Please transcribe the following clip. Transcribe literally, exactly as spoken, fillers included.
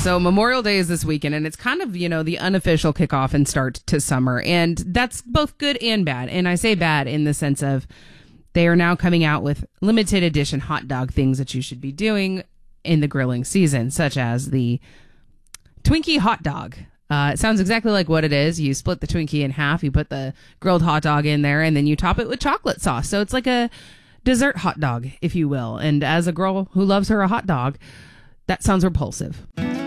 So Memorial Day is this weekend, and it's kind of, you know, the unofficial kickoff and start to summer. And that's both good and bad. And I say bad in the sense of they are now coming out with limited edition hot dog things that you should be doing in the grilling season, such as the Twinkie hot dog. Uh, it sounds exactly like what it is. You split the Twinkie in half, you put the grilled hot dog in there, and then you top it with chocolate sauce. So it's like a dessert hot dog, if you will. And as a girl who loves her a hot dog, that sounds repulsive.